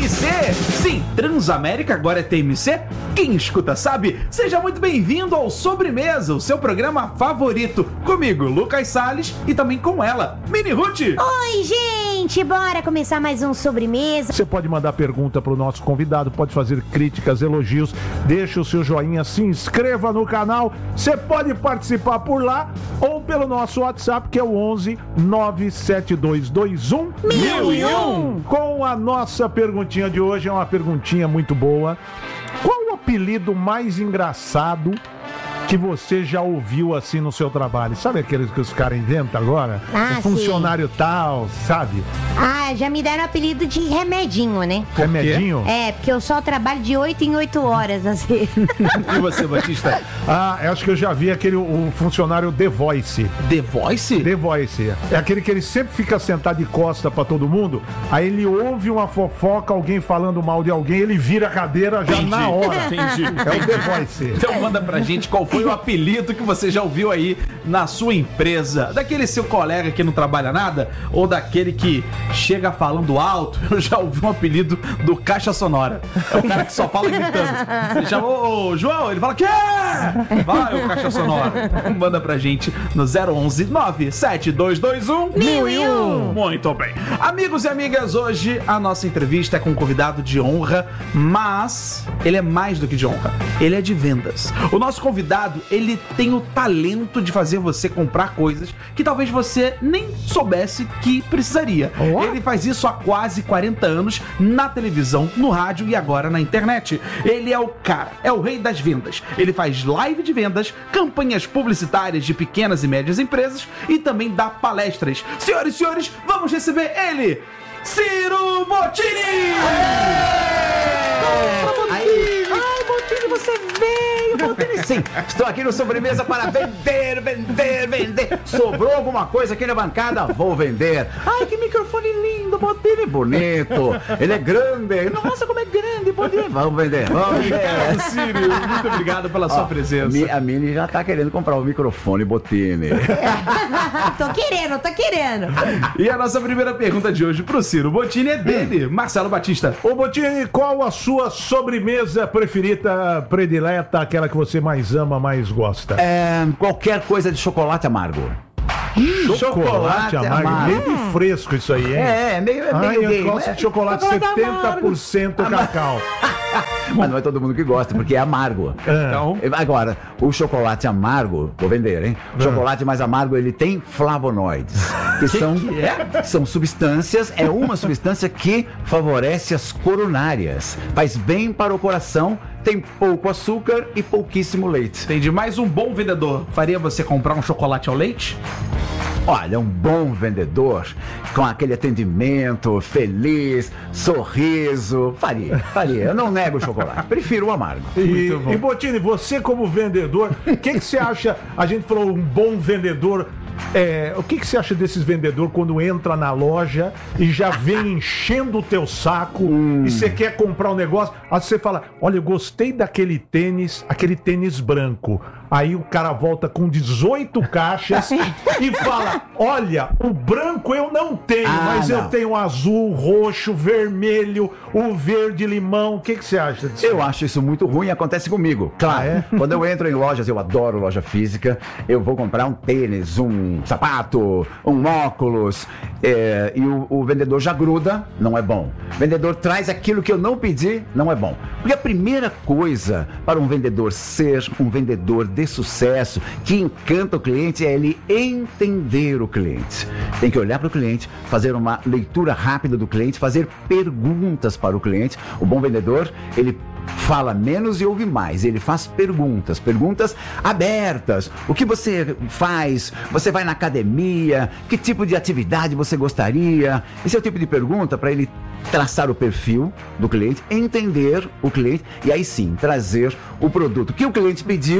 TMC. Sim, Transamérica agora é TMC. Quem escuta sabe. Seja muito bem-vindo ao Sobremesa, o seu programa favorito. Comigo, Lucas Salles, e também com ela, Mini Ruth. Oi, gente, bora começar mais um Sobremesa. Você pode mandar pergunta para o nosso convidado, pode fazer críticas, elogios, deixa o seu joinha, se inscreva no canal. Você pode participar por lá ou pelo nosso WhatsApp, que é o 11 97221 1001. Com a nossa perguntinha de hoje, é uma perguntinha muito boa. Qual o apelido mais engraçado que você já ouviu assim no seu trabalho? Sabe aqueles que os caras inventam agora? Ah, o funcionário tal, sabe? Ah, já me deram apelido de remedinho, né? Remedinho? É, porque eu só trabalho de 8 em 8 horas, assim. E você, Batista? Ah, eu acho que eu já vi aquele, o funcionário The Voice. The Voice? The Voice. É aquele que ele sempre fica sentado de costa pra todo mundo, aí ele ouve uma fofoca, alguém falando mal de alguém, ele vira a cadeira já na hora. Entendi. É o The Voice. Então manda pra gente qual foi o apelido que você já ouviu aí na sua empresa. Daquele seu colega que não trabalha nada, ou daquele que chega falando alto. Eu já ouvi um apelido do Caixa Sonora. É o cara que só fala gritando. Você chamou o João, ele fala, quê? Vai, o Caixa Sonora. Manda pra gente no 011 97221 1001. Muito bem. Amigos e amigas, hoje a nossa entrevista é com um convidado de honra, mas ele é mais do que de honra. Ele é de vendas. O nosso convidado, ele tem o talento de fazer você comprar coisas que talvez você nem soubesse que precisaria. Ele faz isso há quase 40 anos na televisão, no rádio e agora na internet. Ele é o cara, é o rei das vendas. Ele faz live de vendas, campanhas publicitárias de pequenas e médias empresas e também dá palestras. Senhoras e senhores, vamos receber ele, Ciro Bottini! Ai, Bottini, você veio, Bottini. Sim, estou aqui no Sobremesa para vender, vender, vender. Sobrou alguma coisa aqui na bancada? Vou vender. Ai, que microfone lindo, Bottini, bonito. Ele é grande. Nossa, como é grande, Bottini. Vamos vender, vamos vender. Ciro, muito obrigado pela sua presença. A Mini já tá querendo comprar o microfone, Bottini. Tô querendo. E a nossa primeira pergunta de hoje pro Ciro Bottini é dele, Marcelo Batista. Ô Bottini, qual a sua sobremesa preferida, predileta, aquela que você mais ama, mais gosta? Qualquer coisa de chocolate amargo. Chocolate amargo. Meio de fresco isso aí, hein? É meio Eu gay, gosto de chocolate 70% cacau. Mas não é todo mundo que gosta, porque é amargo. Então, Agora, o chocolate amargo, vou vender, hein? O chocolate mais amargo, ele tem flavonoides. São substâncias, é uma substância que favorece as coronárias. Faz bem para o coração, tem pouco açúcar e pouquíssimo leite. entendi. Mais um bom vendedor faria você comprar um chocolate ao leite? Olha, um bom vendedor, com aquele atendimento, feliz, sorriso, faria. Eu não nego o chocolate, prefiro o amargo. E Bottini, você como vendedor, o que você acha? A gente falou um bom vendedor. O que você acha desses vendedores quando entra na loja e já vem enchendo o teu saco e você quer comprar um negócio, aí você fala, olha, eu gostei daquele tênis, aquele tênis branco. Aí o cara volta com 18 caixas e fala, olha, o branco eu não tenho, mas não. eu tenho azul, roxo, vermelho, o verde limão. O que você acha disso? Eu acho isso muito ruim, acontece comigo. Claro, quando eu entro em lojas, eu adoro loja física, eu vou comprar um tênis, um sapato, um óculos, e o vendedor já gruda, não é bom. O vendedor traz aquilo que eu não pedi, não é bom. Porque a primeira coisa para um vendedor ser um vendedor de sucesso, que encanta o cliente, é ele entender o cliente. Tem que olhar para o cliente, fazer uma leitura rápida do cliente, fazer perguntas para o cliente. O bom vendedor, ele fala menos e ouve mais. Ele faz perguntas abertas. O que você faz? Você vai na academia? Que tipo de atividade você gostaria? Esse é o tipo de pergunta para ele traçar o perfil do cliente, entender o cliente e aí sim trazer o produto que o cliente pediu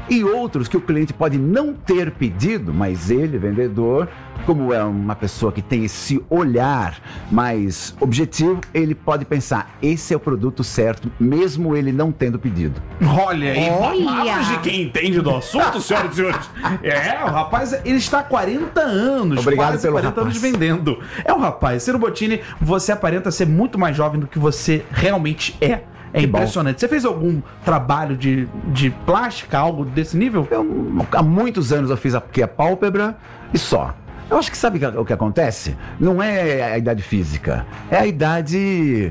E outros que o cliente pode não ter pedido, mas ele, vendedor, como é uma pessoa que tem esse olhar mais objetivo, ele pode pensar, esse é o produto certo, mesmo ele não tendo pedido. Olha aí, palavras de quem entende do assunto, senhoras e senhores. O rapaz, ele está há 40 anos, Obrigado quase pelo 40 anos rapaz. vendendo. Rapaz, Ciro Bottini, você aparenta ser muito mais jovem do que você realmente é. É impressionante. Você fez algum trabalho de plástica, algo desse nível? Há muitos anos eu fiz aqui a pálpebra e só. Eu acho que sabe o que acontece? Não é a idade física, é a idade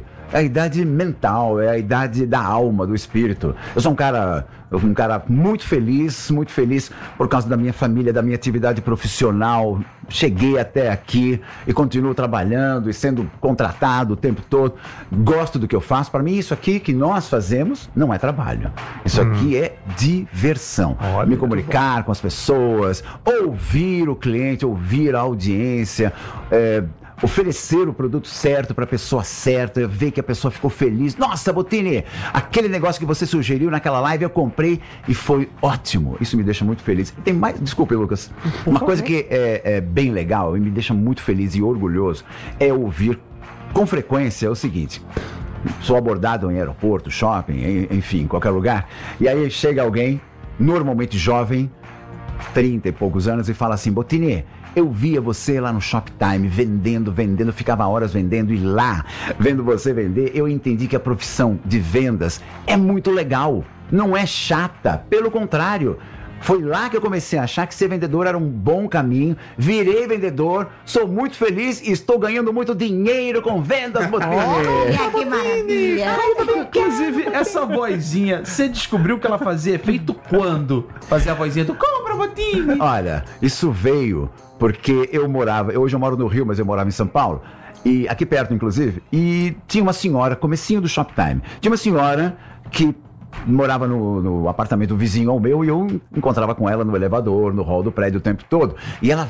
mental, é a idade da alma, do espírito. Eu sou um cara muito feliz por causa da minha família, da minha atividade profissional. Cheguei até aqui e continuo trabalhando e sendo contratado o tempo todo. Gosto do que eu faço. Para mim, isso aqui que nós fazemos não é trabalho. Isso aqui é diversão. Olha, me comunicar com as pessoas, ouvir o cliente, ouvir a audiência, oferecer o produto certo para a pessoa certa, ver que a pessoa ficou feliz. Nossa, Bottini, aquele negócio que você sugeriu naquela live eu comprei e foi ótimo. Isso me deixa muito feliz. Tem mais, desculpe, Lucas. Uma coisa que é bem legal e me deixa muito feliz e orgulhoso é ouvir com frequência o seguinte. Sou abordado em aeroporto, shopping, enfim, em qualquer lugar. E aí chega alguém, normalmente jovem, 30 e poucos anos, e fala assim: Bottini, eu via você lá no Shoptime vendendo, ficava horas vendendo, e lá, vendo você vender, eu entendi que a profissão de vendas é muito legal, não é chata, pelo contrário. Foi lá que eu comecei a achar que ser vendedor era um bom caminho. Virei vendedor, sou muito feliz e estou ganhando muito dinheiro com vendas, Bottini. Olha que maravilha. Inclusive, essa vozinha, você descobriu que ela fazia efeito quando? Fazia a vozinha do compra, Bottini. Olha, isso veio porque hoje eu moro no Rio, mas eu morava em São Paulo, e aqui perto inclusive, e tinha uma senhora, comecinho do Shoptime, tinha uma senhora que morava no apartamento vizinho ao meu, e eu encontrava com ela no elevador, no hall do prédio o tempo todo, e ela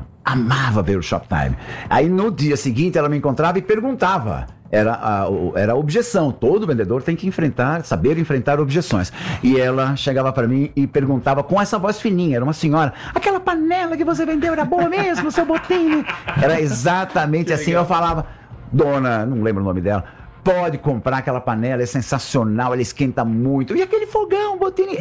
amava ver o Shoptime. Aí no dia seguinte ela me encontrava e perguntava. Era a objeção. Todo vendedor tem que saber enfrentar objeções. E ela chegava para mim e perguntava com essa voz fininha, era uma senhora: aquela panela que você vendeu era boa mesmo, seu Bottini? Era exatamente assim. Eu falava: dona, não lembro o nome dela, pode comprar aquela panela, é sensacional, ela esquenta muito. E aquele fogão, Bottini,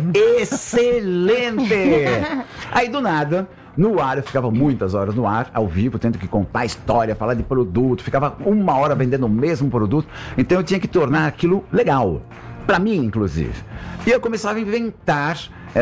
excelente! Aí do nada, no ar, eu ficava muitas horas no ar, ao vivo, tendo que contar história, falar de produto, ficava 1 hora vendendo o mesmo produto, então eu tinha que tornar aquilo legal, pra mim inclusive. E eu começava a inventar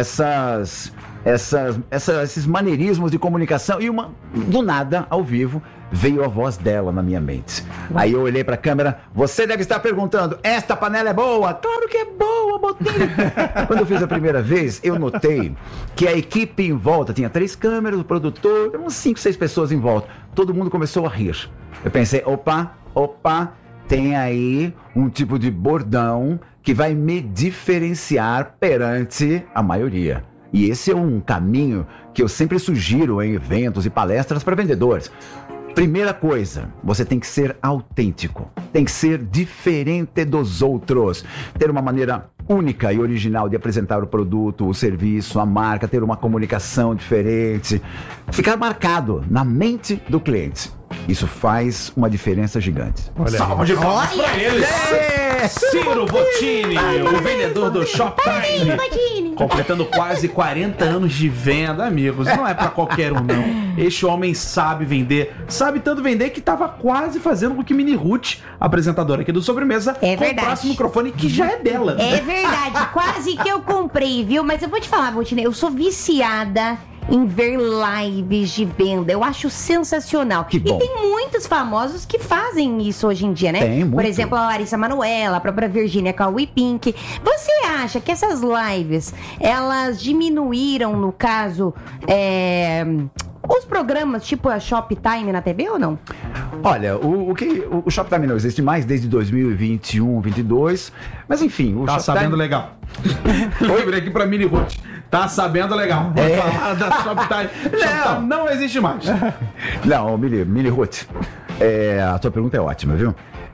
esses maneirismos de comunicação, e do nada, ao vivo, veio a voz dela na minha mente. Aí eu olhei pra câmera: você deve estar perguntando, esta panela é boa? Claro que é boa, Bottini. Quando eu fiz a primeira vez, eu notei que a equipe em volta, tinha 3 câmeras, o produtor, uns 5, 6 pessoas em volta, todo mundo começou a rir. Eu pensei: opa, tem aí um tipo de bordão que vai me diferenciar perante a maioria. E esse é um caminho que eu sempre sugiro em eventos e palestras para vendedores. Primeira coisa, você tem que ser autêntico, tem que ser diferente dos outros, ter uma maneira única e original de apresentar o produto, o serviço, a marca, ter uma comunicação diferente, ficar marcado na mente do cliente. Isso faz uma diferença gigante. Salva de palmas pra ele! Ciro Bottini, o vendedor do Shoptime, completando quase 40 anos de venda, amigos. Não é pra qualquer um, não. Este homem sabe vender, sabe tanto vender que tava quase fazendo com que Mini Ruth, apresentadora aqui do Sobremesa, comprasse o microfone que já é dela. É verdade, quase que eu comprei, viu? Mas eu vou te falar, Bottini, eu sou viciada em ver lives de venda. Eu acho sensacional. Que bom. E tem muitos famosos que fazem isso hoje em dia, né? Tem muito. Por exemplo, a Larissa Manoela, a própria Virginia Cauê Pink. Você acha que essas lives, elas diminuíram, no caso, os programas tipo a Shoptime na TV ou não? Olha, o Shoptime não existe mais desde 2021, 2022, mas enfim, o Tá Shoptime... sabendo legal. Lembrei aqui pra Mini Ruth. Tá sabendo legal. Pode falar da Shoptime. Shoptime não existe mais. Não, Mini Ruth, a tua pergunta é ótima, viu?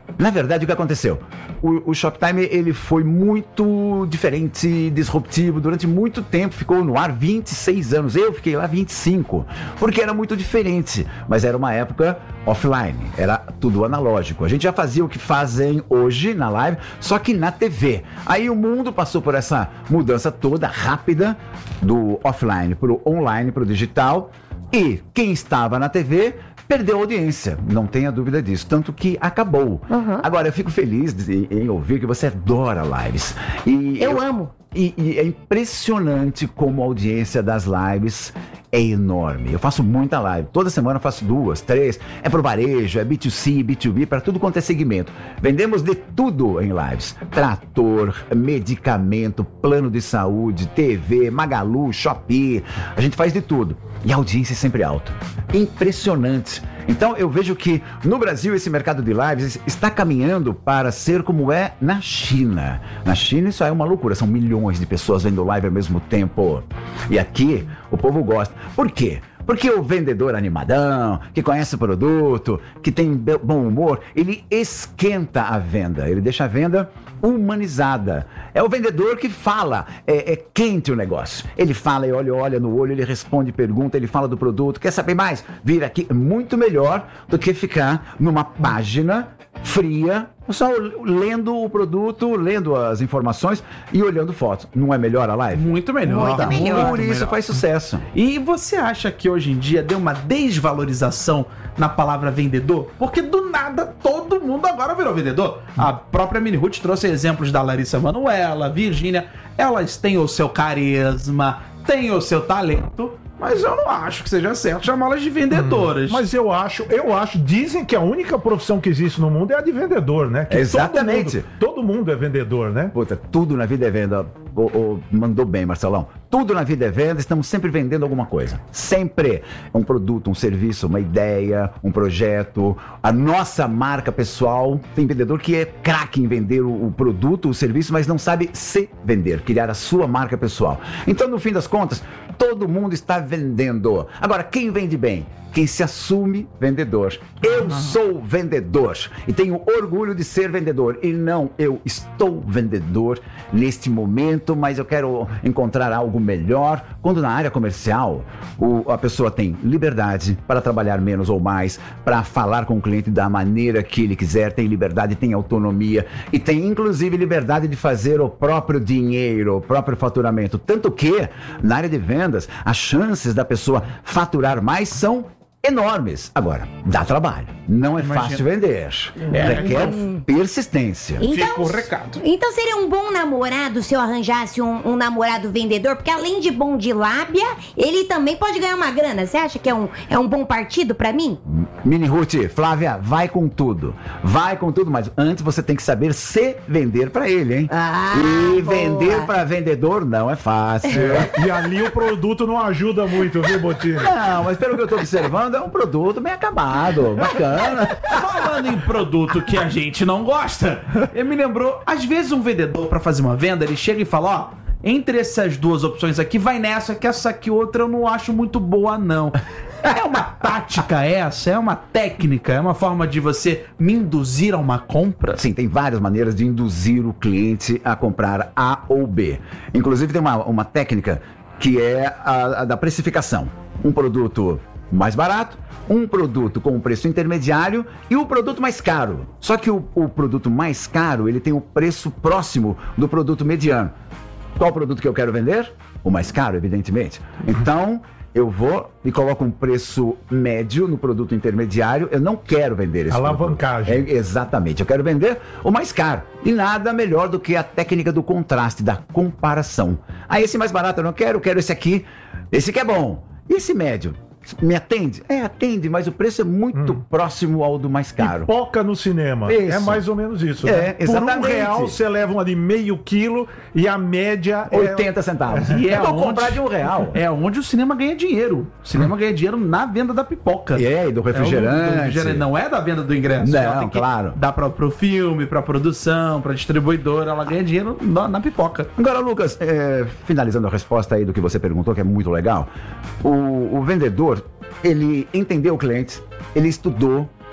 Na verdade, o que aconteceu? O Shoptime, ele foi muito diferente, disruptivo, durante muito tempo, ficou no ar 26 anos, eu fiquei lá 25, porque era muito diferente, mas era uma época offline, era tudo analógico. A gente já fazia o que fazem hoje na live, só que na TV. Aí o mundo passou por essa mudança toda rápida, do offline para o online, para o digital, e quem estava na TV perdeu a audiência, não tenha dúvida disso, tanto que acabou. Agora, eu fico feliz em ouvir que você adora lives. E Eu amo. E é impressionante como a audiência das lives é enorme. Eu faço muita live. Toda semana eu faço 2, 3. É pro varejo, é B2C, B2B, para tudo quanto é segmento. Vendemos de tudo em lives. Trator, medicamento, plano de saúde, TV, Magalu, Shopee. A gente faz de tudo. E a audiência é sempre alta. Impressionante. Então eu vejo que no Brasil esse mercado de lives está caminhando para ser como é na China. Na China isso é uma loucura, são milhões de pessoas vendo live ao mesmo tempo. E aqui o povo gosta. Por quê? Porque o vendedor animadão, que conhece o produto, que tem bom humor, ele esquenta a venda, ele deixa a venda humanizada. É o vendedor que fala, é quente o negócio. Ele fala e olha no olho, ele responde pergunta, ele fala do produto, quer saber mais? Vira aqui, é muito melhor do que ficar numa página fria, só lendo o produto, lendo as informações e olhando fotos. Não é melhor a live? Muito melhor. Muito melhor. Por isso faz sucesso. E você acha que hoje em dia deu uma desvalorização na palavra vendedor? Porque do nada todo mundo agora virou vendedor. A própria Mini Ruth trouxe exemplos da Larissa Manoela, Virgínia. Elas têm o seu carisma, têm o seu talento, mas eu não acho que seja certo chamá-las de vendedoras. Mas eu acho, dizem que a única profissão que existe no mundo é a de vendedor, né? Que Exatamente. Todo mundo é vendedor, né? Puta, tudo na vida é venda. Mandou bem, Marcelão. Tudo na vida é venda, estamos sempre vendendo alguma coisa. Sempre. Um produto, um serviço, uma ideia, um projeto. A nossa marca pessoal. Tem vendedor que é craque em vender o produto, o serviço, mas não sabe se vender, criar a sua marca pessoal. Então, no fim das contas, todo mundo está vendendo. Agora, quem vende bem? Quem se assume vendedor. Eu sou vendedor e tenho orgulho de ser vendedor. E não, eu estou vendedor neste momento, mas eu quero encontrar algo melhor. Quando na área comercial, a pessoa tem liberdade para trabalhar menos ou mais, para falar com o cliente da maneira que ele quiser, tem liberdade, tem autonomia e tem inclusive liberdade de fazer o próprio dinheiro, o próprio faturamento. Tanto que, na área de vendas, as chances da pessoa faturar mais são enormes. Agora, dá trabalho. Não é fácil vender. Requer persistência. Fica o recado. Então seria um bom namorado se eu arranjasse um namorado vendedor, porque além de bom de lábia, ele também pode ganhar uma grana. Você acha que é um bom partido pra mim? Mini Ruth, Flávia, vai com tudo. Vai com tudo, mas antes você tem que saber se vender pra ele, hein? E boa. vender pra vendedor não é fácil. E ali o produto não ajuda muito, viu, Bottini? Não, mas pelo que eu tô observando, é um produto bem acabado, bacana. Falando em produto que a gente não gosta, ele me lembrou, às vezes um vendedor, pra fazer uma venda, ele chega e fala, ó, entre essas duas opções aqui, vai nessa, que essa aqui outra eu não acho muito boa, não. É uma tática essa? É uma técnica? É uma forma de você me induzir a uma compra? Sim, tem várias maneiras de induzir o cliente a comprar A ou B. Inclusive tem uma técnica que é a da precificação. Um produto mais barato, um produto com um preço intermediário e o produto mais caro. Só que o produto mais caro, ele tem o preço próximo do produto mediano. Qual produto que eu quero vender? O mais caro, evidentemente. Então, eu vou e coloco um preço médio no produto intermediário. Eu não quero vender esse alavancagem. produto. Exatamente. Eu quero vender o mais caro. E nada melhor do que a técnica do contraste, da comparação. Ah, esse mais barato eu não quero, eu quero esse aqui. Esse que é bom. E esse médio? Me atende? Atende, mas o preço é muito próximo ao do mais caro. Pipoca no cinema. Isso. É mais ou menos isso, né? Exatamente. Por R$1 você leva uma de meio quilo e a média 80 centavos. E é eu vou onde- comprar de R$1. É onde o cinema ganha dinheiro. O cinema ganha dinheiro na venda da pipoca. E do refrigerante. Não é da venda do ingresso. Não, Ela tem que claro. dar pro filme, pra produção, pra distribuidora. Ela ganha dinheiro na pipoca. Agora, Lucas, finalizando a resposta aí do que você perguntou, que é muito legal. O vendedor, ele entendeu o cliente, ele estudou,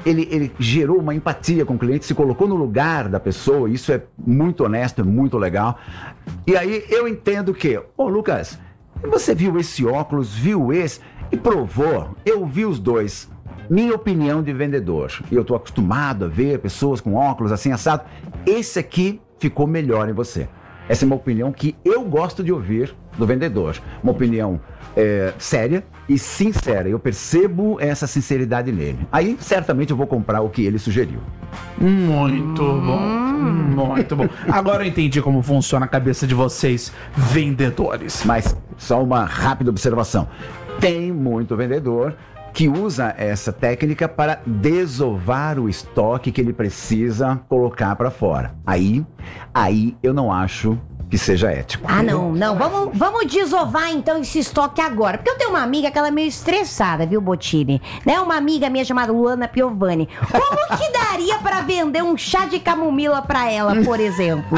ele gerou uma empatia com o cliente, se colocou no lugar da pessoa, isso é muito honesto, é muito legal. E aí eu entendo que, Lucas, você viu esse óculos, viu esse e provou, eu vi os dois. Minha opinião de vendedor, e eu tô acostumado a ver pessoas com óculos assim assado, esse aqui ficou melhor em você. Essa é uma opinião que eu gosto de ouvir do vendedor. Uma opinião séria e sincera. Eu percebo essa sinceridade nele. Aí, certamente, eu vou comprar o que ele sugeriu. Muito bom. Muito bom. Agora eu entendi como funciona a cabeça de vocês, vendedores. Mas, só uma rápida observação. Tem muito vendedor que usa essa técnica para desovar o estoque que ele precisa colocar para fora. Aí eu não acho que seja ético. Ah, não. Vamos desovar então esse estoque agora. Porque eu tenho uma amiga que ela é meio estressada, viu, Bottini? Né? Uma amiga minha chamada Luana Piovani. Como que daria pra vender um chá de camomila pra ela, por exemplo?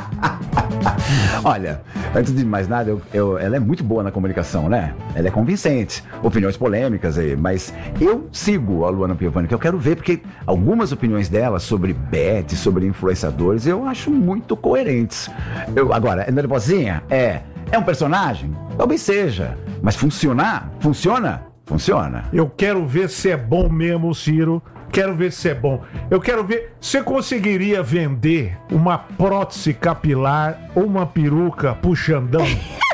Olha, antes de mais nada, ela é muito boa na comunicação, né? Ela é convincente, opiniões polêmicas aí, mas eu sigo a Luana Piovani, que eu quero ver, porque algumas opiniões dela sobre bet, sobre influenciadores, eu acho muito coerentes. Agora, é nervosinha? É um personagem? Talvez seja, mas funciona? Eu quero ver se é bom mesmo, Ciro. Quero ver se é bom. Eu quero ver, você conseguiria vender uma prótese capilar ou uma peruca pro Xandão?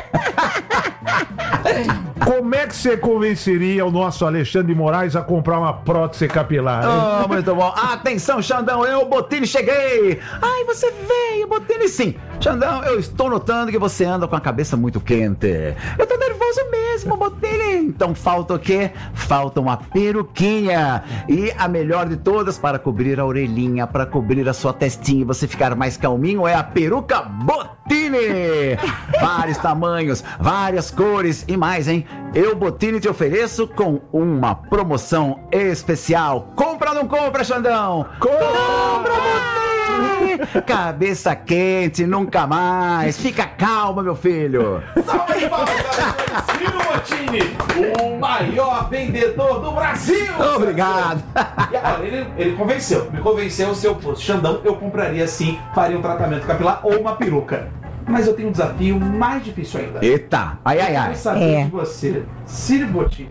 Como é que você convenceria o nosso Alexandre de Moraes a comprar uma prótese capilar? Oh, muito bom. Atenção, Xandão, eu, Bottini, cheguei. Ai, você veio, Bottini, sim. Xandão, eu estou notando que você anda com a cabeça muito quente. Eu tô nervoso mesmo, Bottini. Então falta o quê? Falta uma peruquinha. E a melhor de todas para cobrir a orelhinha, para cobrir a sua testinha e você ficar mais calminho é a peruca Bottini. Vários tamanhos, várias cores e mais, hein? Eu, Bottini, te ofereço com uma promoção especial. Compra ou não compra, Xandão? Compra, Bottini! Cabeça quente, nunca mais. Fica calma, meu filho. Salve de palmas, Ciro Bottini, o maior vendedor do Brasil. Obrigado. E agora, ele me convenceu, se eu fosse Xandão, eu compraria sim, faria um tratamento capilar ou uma peruca. Mas eu tenho um desafio mais difícil ainda. Eita, ai. Eu quero saber de você, Ciro Bottini.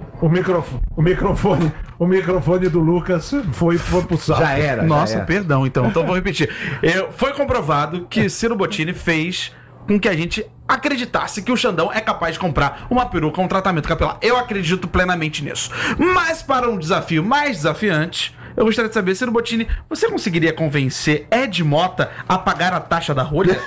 O microfone do Lucas foi pro saco. Já era. Nossa, perdão, então vou repetir. Foi comprovado que Ciro Bottini fez com que a gente acreditasse que o Xandão é capaz de comprar uma peruca, um tratamento capilar. Eu acredito plenamente nisso. Mas para um desafio mais desafiante, eu gostaria de saber, Ciro Bottini, você conseguiria convencer Ed Mota a pagar a taxa da rolha?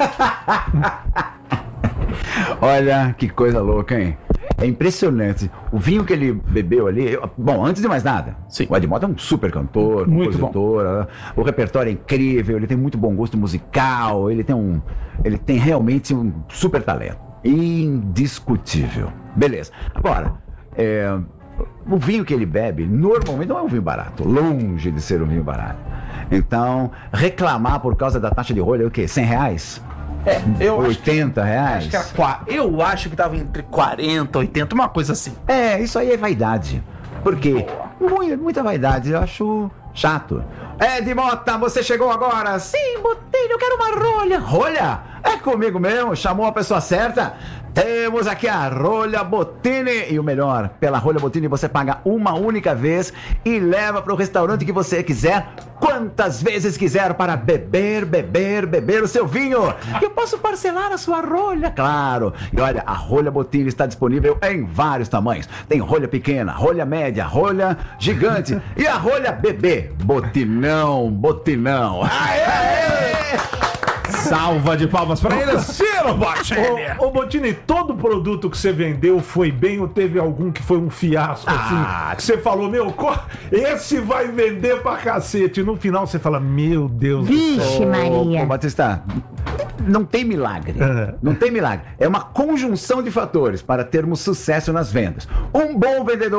Olha, que coisa louca, hein? É impressionante. O vinho que ele bebeu ali... Bom, antes de mais nada, sim, o Ed Mota é um super cantor, compositor. O repertório é incrível, ele tem muito bom gosto musical, ele tem realmente um super talento. Indiscutível. Beleza. Agora, o vinho que ele bebe normalmente não é um vinho barato, longe de ser um vinho barato. Então, reclamar por causa da taxa de rolha é o quê? R$100? Eu acho 80 reais? Acho que era eu acho que tava entre 40, 80, uma coisa assim. Isso aí é vaidade. Por quê? Muita vaidade, eu acho chato. Ed Mota, você chegou agora? Sim, Bottini, eu quero uma rolha. Rolha? É comigo mesmo, chamou a pessoa certa. Temos aqui a rolha Bottini. E o melhor, pela rolha Bottini você paga uma única vez e leva para o restaurante que você quiser, quantas vezes quiser, para beber o seu vinho. Eu posso parcelar a sua rolha, claro. E olha, a rolha Bottini está disponível em vários tamanhos. Tem rolha pequena, rolha média, rolha gigante e a rolha bebê. Botinão. Aê! Salva de palmas pra ele, Ciro Bottini. Ô Bottini, todo produto que você vendeu foi bem ou teve algum que foi um fiasco, assim? Que você falou, esse vai vender pra cacete. E no final você fala, meu Deus do céu. Vixe, Maria. Ô, Batista, não tem milagre. Não tem milagre. É uma conjunção de fatores para termos sucesso nas vendas. Um bom vendedor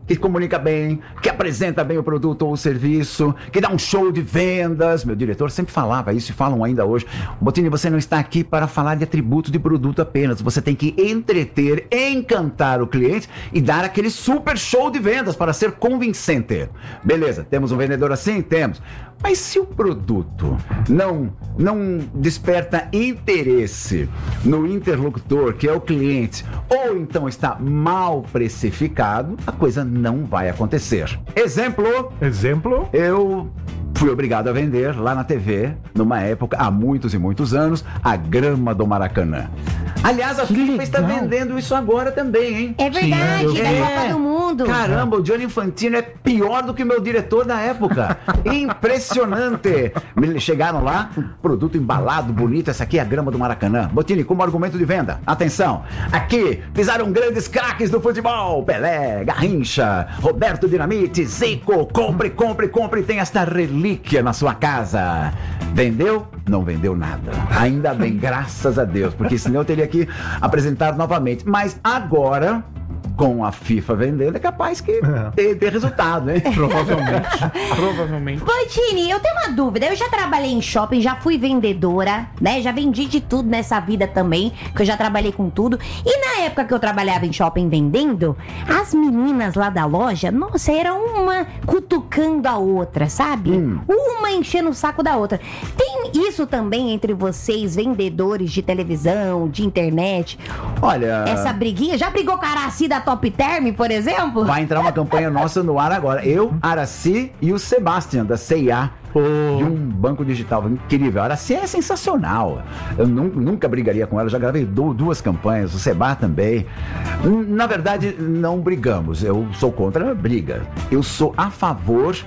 que comunica bem, que apresenta bem o produto ou o serviço, que dá um show de vendas. Meu diretor sempre falava isso e falam ainda hoje. Bottini, você não está aqui para falar de atributos de produto apenas. Você tem que entreter, encantar o cliente e dar aquele super show de vendas para ser convincente. Beleza, temos um vendedor assim? Temos. Mas se o produto não desperta interesse no interlocutor, que é o cliente, ou então está mal precificado, a coisa não vai acontecer. Exemplo? Eu fui obrigado a vender lá na TV, numa época, há muitos e muitos anos, a grama do Maracanã. Aliás, a FIFA está vendendo isso agora também, hein? É verdade, da Copa do Mundo. Caramba, o Gianni Infantino é pior do que o meu diretor da época. Impressionante. Chegaram lá, um produto embalado, bonito. Essa aqui é a grama do Maracanã. Bottini, como argumento de venda. Atenção, aqui pisaram grandes craques do futebol. Pelé, Garrincha, Roberto Dinamite, Zico. Compre, compre, compre. Tem esta relíquia na sua casa. Vendeu? Não vendeu nada. Ainda bem, graças a Deus, porque senão eu teria que apresentar novamente. Mas agora, com a FIFA vendendo, é capaz que ter resultado, hein? Provavelmente. Bottini, eu tenho uma dúvida. Eu já trabalhei em shopping, já fui vendedora, né? Já vendi de tudo nessa vida também, que eu já trabalhei com tudo. E na época que eu trabalhava em shopping vendendo, as meninas lá da loja, nossa, era uma cutucando a outra, sabe? Uma enchendo o saco da outra. Tem isso também entre vocês, vendedores de televisão, de internet? Olha... Essa briguinha? Já brigou com a Araci da Top Term, por exemplo? Vai entrar uma campanha nossa no ar agora. Eu, Araci e o Sebastian, da C&A. De um banco digital incrível. A Araci é sensacional. Eu nunca brigaria com ela. Já gravei duas campanhas. O Seba também. Na verdade, não brigamos. Eu sou contra a briga. Eu sou a favor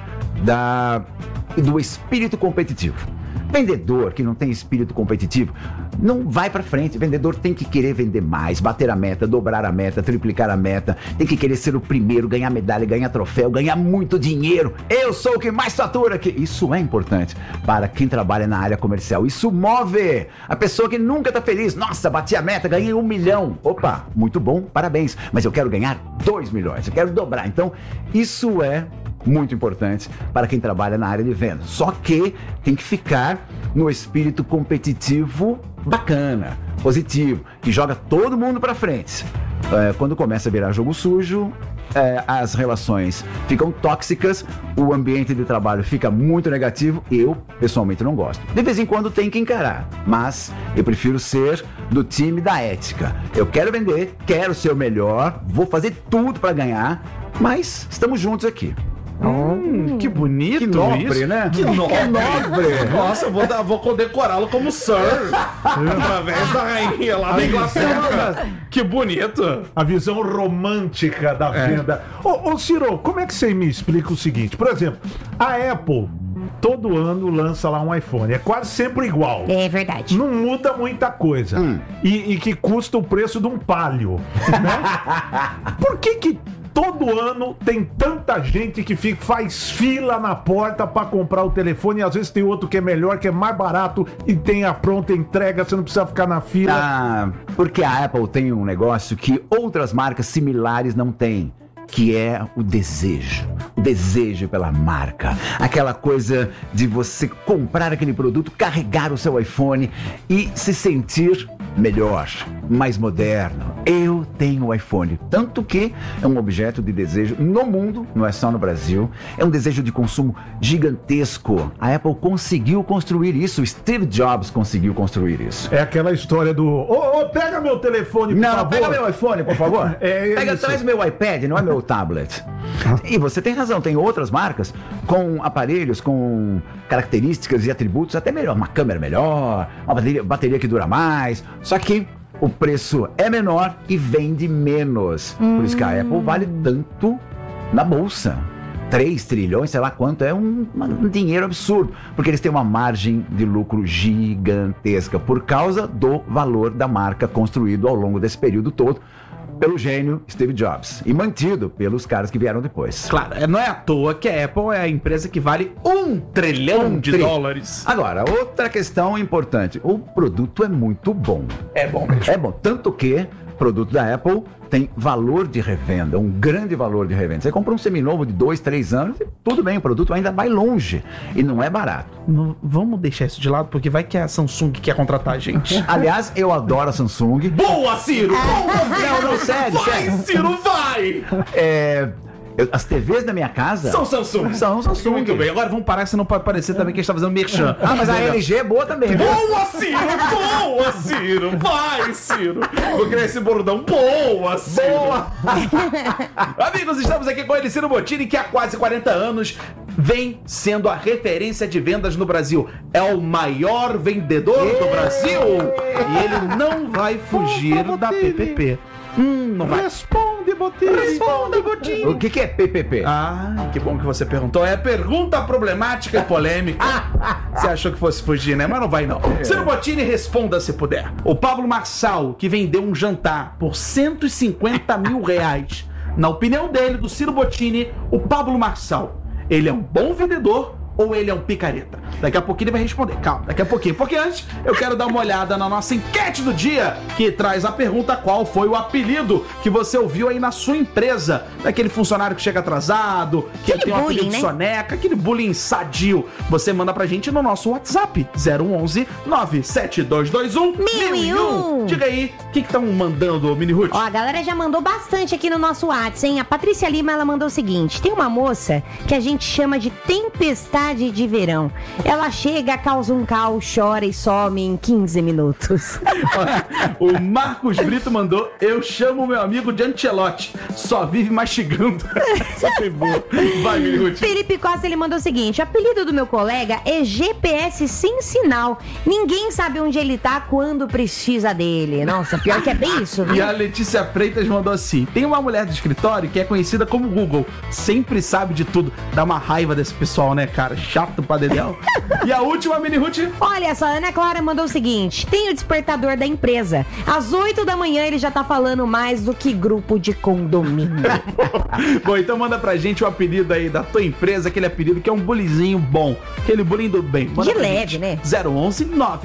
do espírito competitivo. Vendedor que não tem espírito competitivo não vai pra frente. Vendedor tem que querer vender mais, bater a meta, dobrar a meta, triplicar a meta. Tem que querer ser o primeiro, ganhar medalha, ganhar troféu, ganhar muito dinheiro. Eu sou o que mais fatura aqui. Isso é importante para quem trabalha na área comercial. Isso move a pessoa que nunca tá feliz. Nossa, bati a meta, ganhei 1 milhão. Opa, muito bom, parabéns. Mas eu quero ganhar 2 milhões, eu quero dobrar. Então, isso é muito importante para quem trabalha na área de vendas. Só que tem que ficar no espírito competitivo bacana, positivo, que joga todo mundo para frente. Quando começa a virar jogo sujo, as relações ficam tóxicas, o ambiente de trabalho fica muito negativo. Eu, pessoalmente, não gosto. De vez em quando tem que encarar, mas eu prefiro ser do time da ética. Eu quero vender, quero ser o melhor, vou fazer tudo para ganhar, mas estamos juntos aqui. Que bonito. Que nobre, isso, né? Que nobre. Nossa, eu vou condecorá-lo como Sir, através da rainha lá da Inglaterra. Que bonito. A visão romântica da venda. Ô, Ciro, como é que você me explica o seguinte? Por exemplo, a Apple todo ano lança lá um iPhone. É quase sempre igual. É verdade. Não muda muita coisa. E que custa o preço de um Palio. Né? Por que todo ano tem tanta gente que faz fila na porta pra comprar o telefone, e às vezes tem outro que é melhor, que é mais barato e tem a pronta entrega, você não precisa ficar na fila? Porque a Apple tem um negócio que outras marcas similares não têm, que é o desejo pela marca, aquela coisa de você comprar aquele produto, carregar o seu iPhone e se sentir melhor, mais moderno. Eu tenho o iPhone, tanto que é um objeto de desejo no mundo, não é só no Brasil, é um desejo de consumo gigantesco. A Apple conseguiu construir isso, Steve Jobs conseguiu construir isso. É aquela história do, pega meu telefone, por favor. Não, pega meu iPhone, por favor. Traz meu iPad, não é meu tablet. E você tem razão, tem outras marcas com aparelhos, com características e atributos até melhor, uma câmera melhor, uma bateria que dura mais, só que o preço é menor e vende menos. Por isso que a Apple vale tanto na bolsa. 3 trilhões, sei lá quanto, é um dinheiro absurdo, porque eles têm uma margem de lucro gigantesca por causa do valor da marca construído ao longo desse período todo pelo gênio Steve Jobs e mantido pelos caras que vieram depois. Claro, não é à toa que a Apple é a empresa que vale $1 trilhão de dólares. Agora, outra questão importante, o produto é muito bom. É bom mesmo. É bom, tanto que produto da Apple tem valor de revenda, um grande valor de revenda. Você compra um seminovo de 2, 3 anos, tudo bem, o produto ainda vai longe e não é barato. Vamos deixar isso de lado, porque vai que a Samsung quer contratar a gente. Aliás, eu adoro a Samsung. Boa, Ciro! Não, sério, sério. Ciro, vai! As TVs da minha casa São Samsung. são Samsung. Muito bem, agora vamos parar, senão pode parecer também que a gente tá fazendo merchan. Mas a LG é boa também, viu? Boa, Ciro! Boa, Ciro! Vai, Ciro! Vou criar esse bordão. Boa, Ciro! Boa! Amigos, estamos aqui com ele, Ciro Bottini, que há quase 40 anos vem sendo a referência de vendas no Brasil. É o maior vendedor do Brasil. E ele não vai fugir da PPP. Não vai. Responde, Bottini. Responda, Bottini. O que é PPP? Ah, que bom que você perguntou. É pergunta problemática e polêmica. Você achou que fosse fugir, né? Mas não vai, não. Ciro Bottini, responda se puder. O Pablo Marçal, que vendeu um jantar por 150 mil reais. Na opinião dele, do Ciro Bottini, o Pablo Marçal, ele é um bom vendedor ou ele é um picareta? Daqui a pouquinho ele vai responder. Calma, daqui a pouquinho. Porque antes, eu quero dar uma olhada na nossa enquete do dia, que traz a pergunta: qual foi o apelido que você ouviu aí na sua empresa? Daquele funcionário que chega atrasado, que Aquele tem um apelido bullying, né? soneca, aquele bullying sadio. Você manda pra gente no nosso WhatsApp, 011 97221 1001. Diga aí, o que estão mandando, Mini Ruth? Ó, a galera já mandou bastante aqui no nosso WhatsApp, hein? A Patrícia Lima, ela mandou o seguinte: tem uma moça que a gente chama de tempestade de verão. Ela chega, causa um caos, chora e some em 15 minutos. O Marcos Brito mandou: eu chamo meu amigo de Ancelotti, só vive mastigando. Essa foi boa. Vai, Mini Ruth. Felipe Costa, ele mandou o seguinte: o apelido do meu colega é GPS sem sinal. Ninguém sabe onde ele tá quando precisa dele. Nossa, pior que é bem isso, E viu? a Letícia Freitas mandou assim: tem uma mulher do escritório que é conhecida como Google, sempre sabe de tudo. Dá uma raiva desse pessoal, né, cara? Chato pra dedéu. E a última, Mini Ruth. Olha só, a Ana Clara mandou o seguinte: tem o despertador da empresa. Às 8 da manhã ele já tá falando mais do que grupo de condomínio. Bom, então manda pra gente o apelido aí da tua empresa, aquele apelido que é um bullyingzinho bom, aquele bullying do bem. Manda De pra leve, gente. né? 011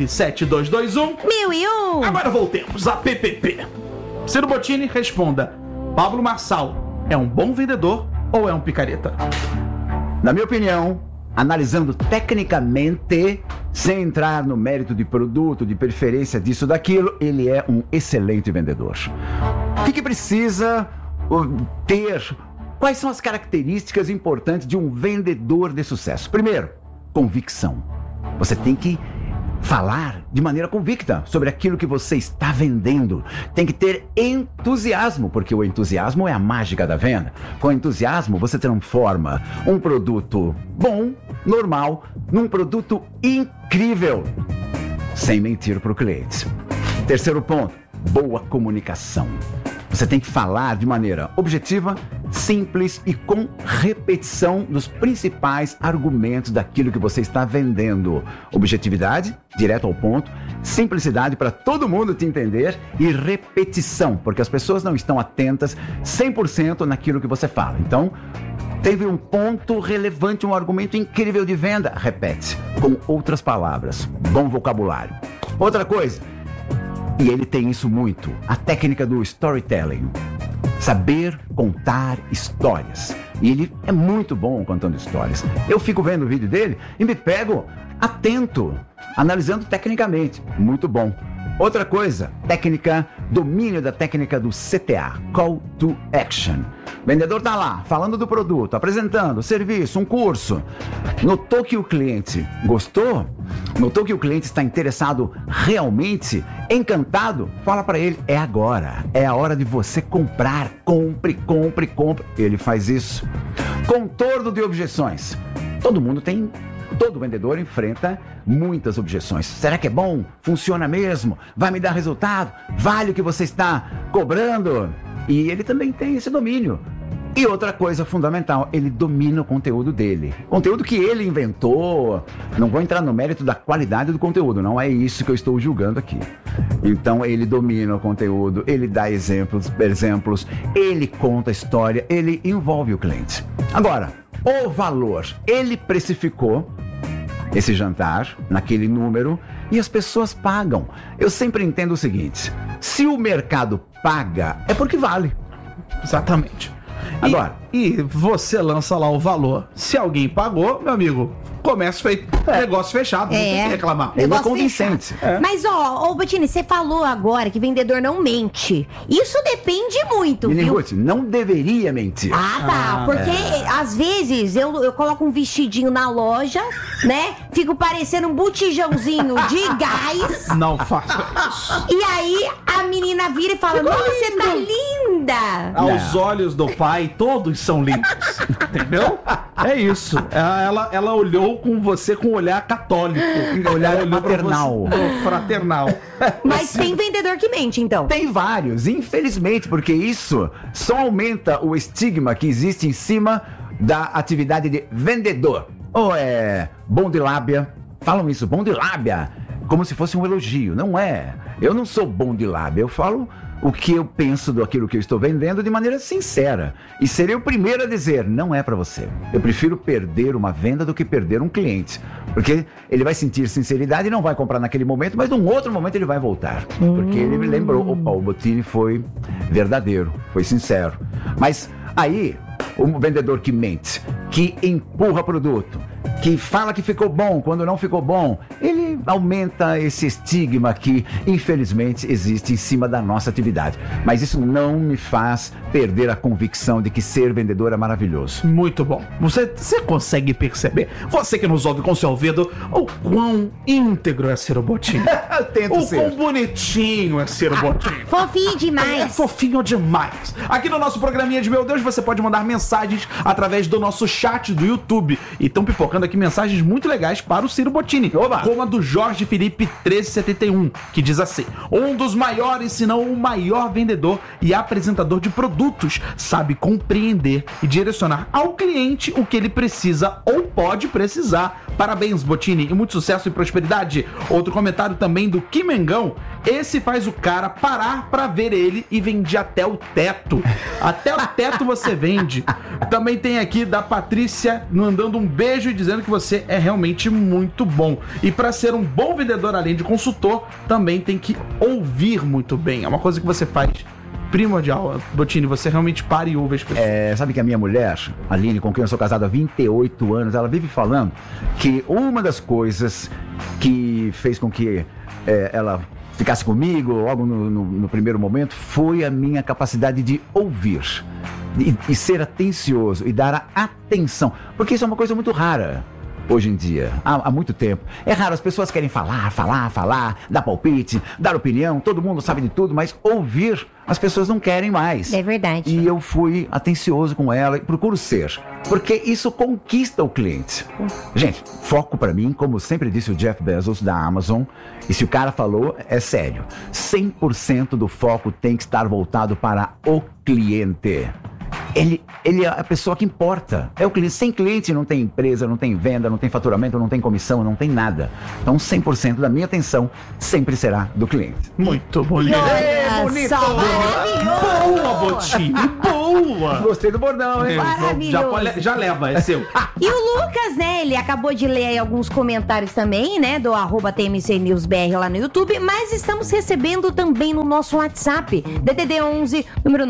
97221 1001. Agora voltemos a PPP. Ciro Bottini, responda: Pablo Marçal é um bom vendedor ou é um picareta? Na minha opinião, analisando tecnicamente, sem entrar no mérito de produto, de preferência disso, daquilo, ele é um excelente vendedor. O que precisa ter? Quais são as características importantes de um vendedor de sucesso? Primeiro, convicção. Você tem que falar de maneira convicta sobre aquilo que você está vendendo. Tem que ter entusiasmo, porque o entusiasmo é a mágica da venda. Com entusiasmo, você transforma um produto bom, normal, num produto incrível, sem mentir para o cliente. Terceiro ponto, boa comunicação. Você tem que falar de maneira objetiva, simples e com repetição dos principais argumentos daquilo que você está vendendo. Objetividade, direto ao ponto, simplicidade para todo mundo te entender e repetição, porque as pessoas não estão atentas 100% naquilo que você fala. Então, teve um ponto relevante, um argumento incrível de venda, repete, com outras palavras, bom vocabulário. Outra coisa, e ele tem isso muito, a técnica do storytelling. Saber contar histórias. E ele é muito bom contando histórias. Eu fico vendo o vídeo dele e me pego atento, analisando tecnicamente. Muito bom. Outra coisa, domínio da técnica do CTA, Call to Action. O vendedor tá lá, falando do produto, apresentando o serviço, um curso. Notou que o cliente gostou? Notou que o cliente está interessado realmente, encantado? Fala para ele, é agora, é a hora de você comprar. Compre, compre, compre. Ele faz isso. Contorno de objeções. Todo vendedor enfrenta muitas objeções. Será que é bom? Funciona mesmo? Vai me dar resultado? Vale o que você está cobrando? E ele também tem esse domínio. E outra coisa fundamental, ele domina o conteúdo dele. Conteúdo que ele inventou. Não vou entrar no mérito da qualidade do conteúdo, não é isso que eu estou julgando aqui. Então ele domina o conteúdo, ele dá exemplos, ele conta a história, ele envolve o cliente. Agora, o valor, ele precificou esse jantar naquele número e as pessoas pagam. Eu sempre entendo o seguinte: se o mercado paga, é porque vale. Exatamente. Agora. E você lança lá o valor. Se alguém pagou, meu amigo, comércio feito, negócio fechado, não tem que reclamar. Ele é Negócio convincente. Mas, ô Bottini, você falou agora que vendedor não mente. Isso depende muito, Menino viu? Ruth, não deveria mentir. Ah, tá. Porque às vezes eu coloco um vestidinho na loja, né? Fico parecendo um botijãozinho de gás. Não faça isso. E aí a menina vira e fala: nossa, você tá linda! Aos olhos do pai, todos são lindos. Entendeu? É isso. Ela olhou com você com um olhar católico. Olhar Olhou pra fraternal. você- fraternal. Mas tem vendedor que mente, então. Tem vários, infelizmente, porque isso só aumenta o estigma que existe em cima da atividade de vendedor. Ou é bom de lábia. Falam isso, bom de lábia, como se fosse um elogio. Não é. Eu não sou bom de lábia, eu falo o que eu penso daquilo que eu estou vendendo de maneira sincera. E serei o primeiro a dizer, não é para você. Eu prefiro perder uma venda do que perder um cliente. Porque ele vai sentir sinceridade e não vai comprar naquele momento, mas num outro momento ele vai voltar. Porque ele me lembrou, opa, o Bottini foi verdadeiro, foi sincero. Mas aí, o vendedor que mente, que empurra produto, que fala que ficou bom quando não ficou bom, ele aumenta esse estigma que, infelizmente, existe em cima da nossa atividade. Mas isso não me faz perder a convicção de que ser vendedor é maravilhoso. Muito bom. Você consegue perceber, você que nos ouve com seu ouvido, o quão íntegro é ser o Bottini. Eu tento O ser. quão bonitinho é ser o Bottini. Fofinho É demais. fofinho demais. Aqui no nosso programinha de Meu Deus, você pode mandar mensagens através do nosso chat do YouTube. E estão pipocando aqui mensagens muito legais para o Ciro Bottini. Oba! Como a do Jorge Felipe 1371, que diz assim: um dos maiores, se não o maior vendedor e apresentador de produtos, sabe compreender e direcionar ao cliente o que ele precisa ou pode precisar. Parabéns, Bottini, e muito sucesso e prosperidade. Outro comentário também do Kimengão: esse faz o cara parar pra ver ele e vende até o teto. Até o teto você vende. Também tem aqui da Patrícia mandando um beijo e dizendo que você é realmente muito bom. E pra ser um bom vendedor, além de consultor, também tem que ouvir muito bem. É uma coisa que você faz primordial. Bottini, você realmente para e ouve as pessoas. Sabe que a minha mulher, Aline, com quem eu sou casado há 28 anos, ela vive falando que uma das coisas que fez com que ela ficasse comigo logo no primeiro momento foi a minha capacidade de ouvir e ser atencioso e dar a atenção, porque isso é uma coisa muito rara hoje em dia, há muito tempo. É raro, as pessoas querem falar, dar palpite, dar opinião, todo mundo sabe de tudo, mas ouvir as pessoas não querem mais. É verdade. E eu fui atencioso com ela e procuro ser, porque isso conquista o cliente. Gente, foco pra mim, como sempre disse o Jeff Bezos da Amazon, e se o cara falou, é sério, 100% do foco tem que estar voltado para o cliente. Ele é a pessoa que importa. É o cliente. Sem cliente não tem empresa, não tem venda, não tem faturamento, não tem comissão, não tem nada. Então 100% da minha atenção sempre será do cliente. Muito bonito. Olha só, maravilhoso. Boa, Bottini, boa. Gostei do bordão, hein? Maravilhoso. Já leva, é seu. E o Lucas, né, ele acabou de ler aí alguns comentários também, né, do @TMCNewsBR lá no YouTube, mas estamos recebendo também no nosso WhatsApp, DDD 11, número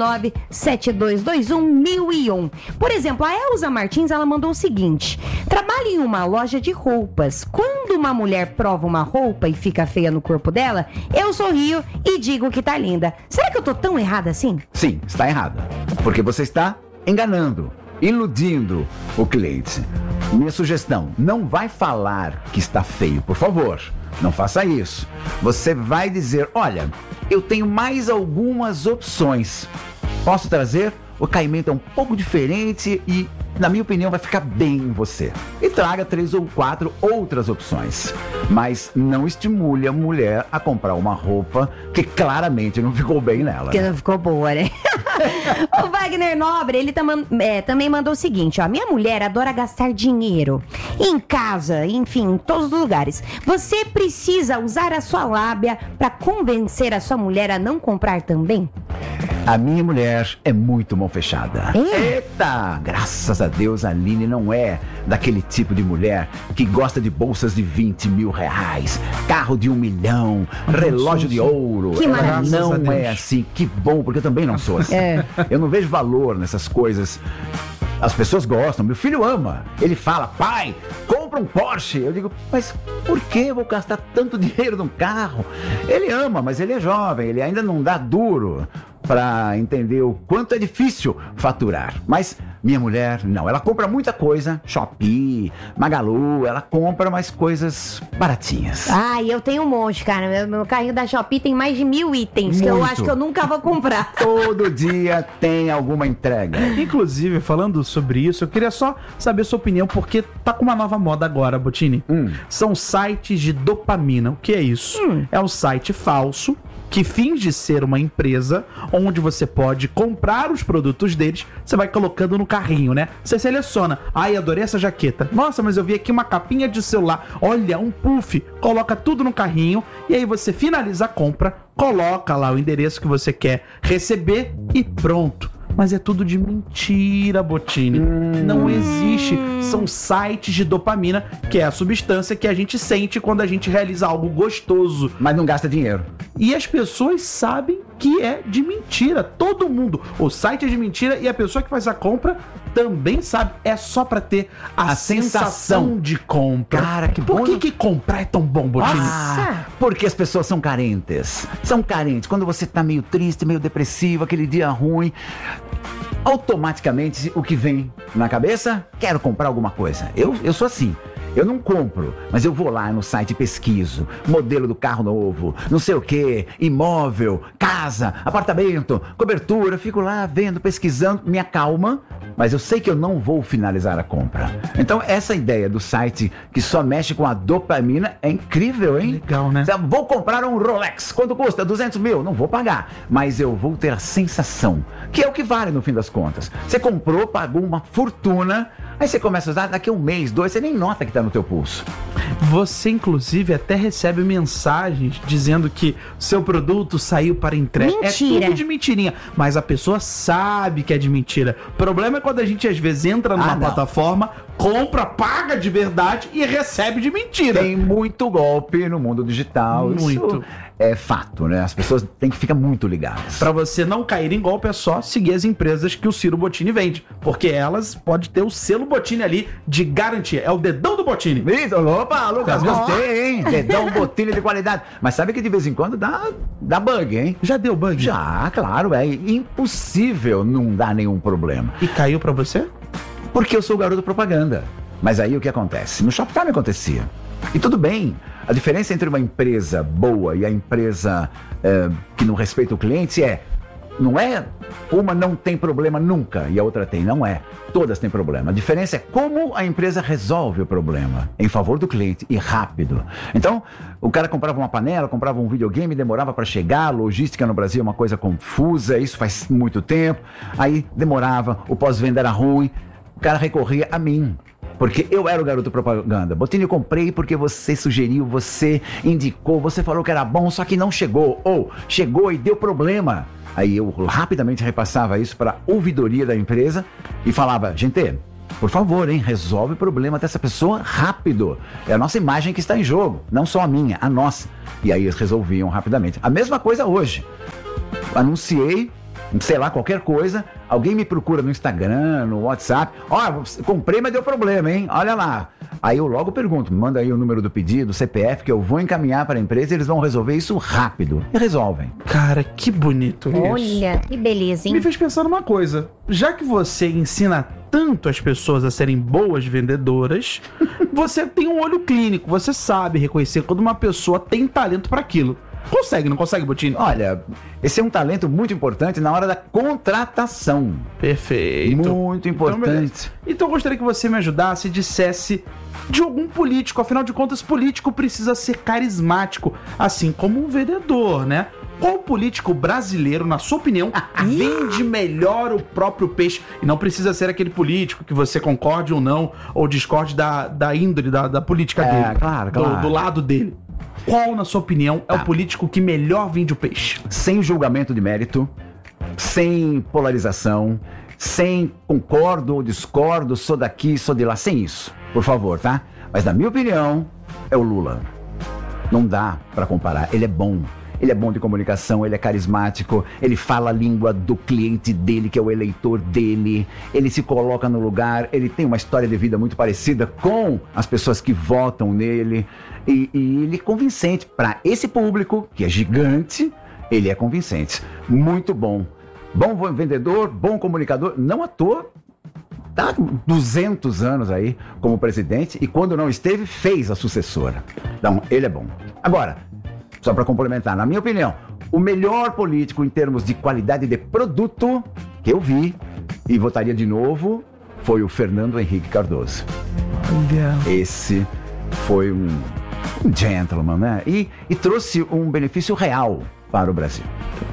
972211001. Por exemplo, a Elza Martins, ela mandou o seguinte: trabalho em uma loja de roupas. Quando uma mulher prova uma roupa e fica feia no corpo dela, eu sorrio e digo que tá linda. Será que eu tô tão errada assim? Sim, está errada. Porque você está enganando, iludindo o cliente. Minha sugestão, não vai falar que está feio, por favor. Não faça isso. Você vai dizer, olha, eu tenho mais algumas opções. Posso trazer? O caimento é um pouco diferente e, na minha opinião, vai ficar bem em você. E traga 3 ou 4 outras opções. Mas não estimule a mulher a comprar uma roupa que claramente não ficou bem nela. Porque não ficou boa, né? O Wagner Nobre, ele também mandou o seguinte, ó: minha mulher adora gastar dinheiro em casa, enfim, em todos os lugares. Você precisa usar a sua lábia pra convencer a sua mulher a não comprar também? A minha mulher é muito mão fechada. Eita! Graças a Deus, a Aline não é daquele tipo de mulher que gosta de bolsas de 20 mil reais, carro de 1 milhão, relógio de ouro. Que Ela maravilha. não é assim. Que bom, porque eu também não sou assim. Eu não vejo valor nessas coisas. As pessoas gostam, meu filho ama. Ele fala, pai, compra um Porsche. Eu digo, mas por que eu vou gastar tanto dinheiro num carro? Ele ama, mas ele é jovem, ele ainda não dá duro para entender o quanto é difícil faturar. Mas minha mulher, não, ela compra muita coisa, Shopee, Magalu, ela compra mais coisas baratinhas. Ai, eu tenho um monte, cara. Meu carrinho da Shopee tem mais de 1000 itens que eu Muito. acho que eu nunca vou comprar. Todo dia tem alguma entrega. Inclusive, falando sobre isso, eu queria só saber sua opinião, porque tá com uma nova moda agora, Bottini. São sites de dopamina. O que é isso? É um site falso que finge ser uma empresa onde você pode comprar os produtos deles, você vai colocando no carrinho, né? Você seleciona. Ai, adorei essa jaqueta. Nossa, mas eu vi aqui uma capinha de celular. Olha, um puff. Coloca tudo no carrinho e aí você finaliza a compra, coloca lá o endereço que você quer receber e pronto. Mas é tudo de mentira, Bottini. Não existe. São sites de dopamina, que é a substância que a gente sente quando a gente realiza algo gostoso. Mas não gasta dinheiro. E as pessoas sabem que é de mentira. Todo mundo. O site é de mentira e a pessoa que faz a compra também sabe. É só pra ter a sensação de compra. Cara, que Por bom. que comprar é tão bom, Bottini? Porque as pessoas são carentes. São carentes. Quando você tá meio triste, meio depressivo, aquele dia ruim, automaticamente o que vem na cabeça? Quero comprar alguma coisa. Eu sou assim. Eu não compro, mas eu vou lá no site e pesquiso. Modelo do carro novo, não sei o que, imóvel, casa, apartamento, cobertura. Fico lá vendo, pesquisando, me acalma, mas eu sei que eu não vou finalizar a compra. Então essa ideia do site que só mexe com a dopamina é incrível, hein? Legal, né? Vou comprar um Rolex. Quanto custa? 200 mil. Não vou pagar, mas eu vou ter a sensação, que é o que vale no fim das contas. Você comprou, pagou uma fortuna, aí você começa a usar, daqui a 1 mês, 2, você nem nota que tá no teu pulso. Você, inclusive, até recebe mensagens dizendo que seu produto saiu para entrega. Mentira. É tudo de mentirinha. Mas a pessoa sabe que é de mentira. O problema é quando a gente, às vezes, entra numa não. plataforma, compra, paga de verdade e recebe de mentira. Tem muito golpe no mundo digital. Muito. Isso é fato, né? As pessoas têm que ficar muito ligadas. Pra você não cair em golpe, é só seguir as empresas que o Ciro Bottini vende. Porque elas podem ter o selo Bottini ali de garantia. É o dedão do Bottini. Isso, opa, Lucas, gostei, hein? Dedão, botilha de qualidade. Mas sabe que de vez em quando dá bug, hein? Já deu bug? Já, claro, é impossível não dar nenhum problema. E caiu pra você? Porque eu sou o garoto propaganda. Mas aí o que acontece? No Shoptime acontecia. E tudo bem. A diferença entre uma empresa boa e a empresa que não respeita o cliente não é uma não tem problema nunca e a outra tem, não é. Todas têm problema. A diferença é como a empresa resolve o problema em favor do cliente e rápido. Então, o cara comprava uma panela, comprava um videogame, demorava para chegar, a logística no Brasil é uma coisa confusa, isso faz muito tempo. Aí demorava, o pós-venda era ruim, o cara recorria a mim. Porque eu era o garoto propaganda. Bottini, eu comprei porque você sugeriu, você indicou, você falou que era bom, só que não chegou. Ou chegou e deu problema. Aí eu rapidamente repassava isso para a ouvidoria da empresa e falava, gente, por favor, hein, resolve o problema dessa pessoa rápido. É a nossa imagem que está em jogo, não só a minha, a nossa. E aí eles resolviam rapidamente. A mesma coisa hoje. Anunciei, sei lá, qualquer coisa, alguém me procura no Instagram, no WhatsApp, comprei, mas deu problema, hein? Olha lá. Aí eu logo pergunto, manda aí o número do pedido, CPF, que eu vou encaminhar para a empresa e eles vão resolver isso rápido. E resolvem. Cara, que bonito isso. Olha, que beleza, hein? Me fez pensar numa coisa. Já que você ensina tanto as pessoas a serem boas vendedoras, você tem um olho clínico, você sabe reconhecer quando uma pessoa tem talento para aquilo. Consegue, não consegue, Bottini? Olha, esse é um talento muito importante na hora da contratação. Perfeito. Muito importante. Então eu gostaria que você me ajudasse e dissesse de algum político. Afinal de contas, político precisa ser carismático, assim como um vendedor, né? Qual político brasileiro, na sua opinião, vende melhor o próprio peixe? E não precisa ser aquele político que você concorde ou não, ou discorde da índole, da política dele. Claro. Do lado dele. Qual, na sua opinião, é o político que melhor vende o peixe? Sem julgamento de mérito, sem polarização, sem concordo ou discordo, sou daqui, sou de lá, sem isso, por favor, tá? Mas na minha opinião, é o Lula. Não dá pra comparar, ele é bom. Ele é bom de comunicação, ele é carismático, ele fala a língua do cliente dele, que é o eleitor dele, ele se coloca no lugar, ele tem uma história de vida muito parecida com as pessoas que votam nele, e ele é convincente para esse público, que é gigante, ele é convincente. Muito bom. Bom vendedor, bom comunicador, não à toa. Tá 200 anos aí como presidente, e quando não esteve, fez a sucessora. Então, ele é bom. Agora, só para complementar, na minha opinião, o melhor político em termos de qualidade de produto que eu vi e votaria de novo foi o Fernando Henrique Cardoso. Esse foi um gentleman, né? E trouxe um benefício real para o Brasil.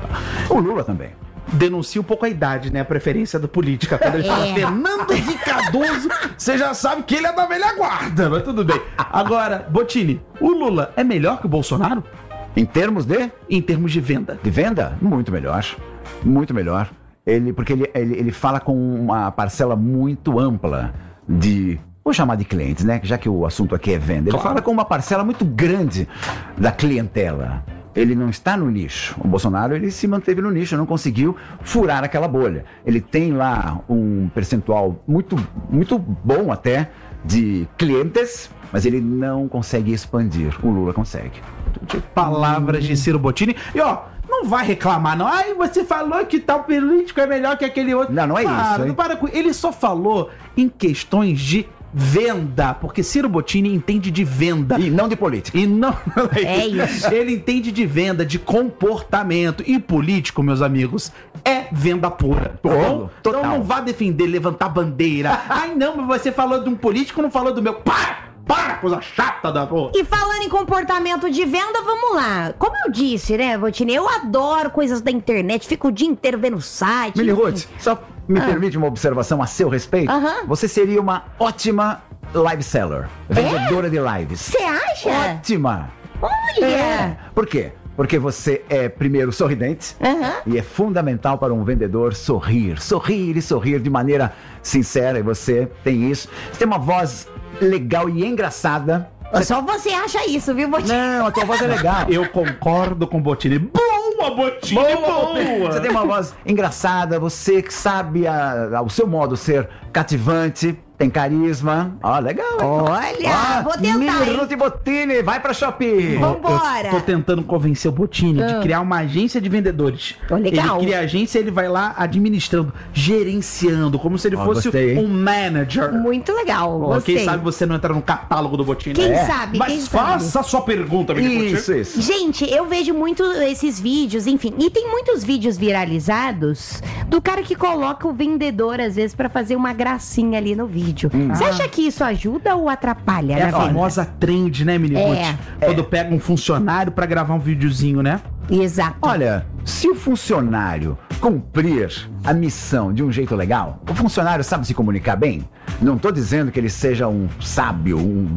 O Lula também. Denuncia um pouco a idade, né? A preferência da política. Quando ele fala Fernando Henrique Cardoso, você já sabe que ele é da velha guarda, mas tudo bem. Agora, Bottini, o Lula é melhor que o Bolsonaro? Em termos de? Em termos de venda. De venda? Muito melhor. Muito melhor. Porque ele fala com uma parcela muito ampla de... Vou chamar de clientes, né? Já que o assunto aqui é venda. Ele fala com uma parcela muito grande da clientela. Ele não está no nicho. O Bolsonaro, ele se manteve no nicho, não conseguiu furar aquela bolha. Ele tem lá um percentual muito, muito bom até de clientes, mas ele não consegue expandir. O Lula consegue. Palavras de Ciro Bottini. E ó, não vai reclamar, não. Ai, você falou que tal político é melhor que aquele outro. Não é isso. Não para com... Ele só falou em questões de venda, porque Ciro Bottini entende de venda. E não de política. E não... É isso. Ele entende de venda, de comportamento. E político, meus amigos, é venda pura. Então não vá defender, levantar bandeira. Ai, não, mas você falou de um político, não falou do meu. Para, coisa chata da porra. E falando em comportamento de venda, vamos lá. Como eu disse, né, Bottini, eu adoro coisas da internet, fico o dia inteiro vendo site. Mili Ruth, só me permite uma observação a seu respeito? Você seria uma ótima live seller, vendedora de lives. Você acha? Ótima. Olha! Por quê? Porque você é, primeiro, sorridente, e é fundamental para um vendedor sorrir e sorrir de maneira sincera, e você tem isso. Você tem uma voz legal e engraçada. Só você acha isso, viu, Bottini? Não, a tua voz é legal. Eu concordo com o Bottini. Boa, Bottini, boa! Você tem uma voz engraçada, você que sabe ao seu modo ser cativante, tem carisma. Ó, legal. Olha, vou tentar, Mili Ruth Bottini, vai pra Shopee. Vambora. Eu tô tentando convencer o Bottini de criar uma agência de vendedores. Legal. Ele cria a agência, ele vai lá administrando, gerenciando, como se ele fosse um manager. Muito legal, gostei. Quem sabe você não entra no catálogo do Bottini. Quem sabe, Mas quem faça sabe. a sua pergunta, Mili Ruth. Isso. Gente, eu vejo muito esses vídeos, enfim, e tem muitos vídeos viralizados do cara que coloca o vendedor, às vezes, pra fazer uma gracinha ali no vídeo. Você acha que isso ajuda ou atrapalha É na a venda? famosa trend, né, Mili Ruth? Quando pega um funcionário pra gravar um videozinho, né? Exato. Olha, se o funcionário cumprir a missão de um jeito legal, o funcionário sabe se comunicar bem. Não tô dizendo que ele seja um sábio,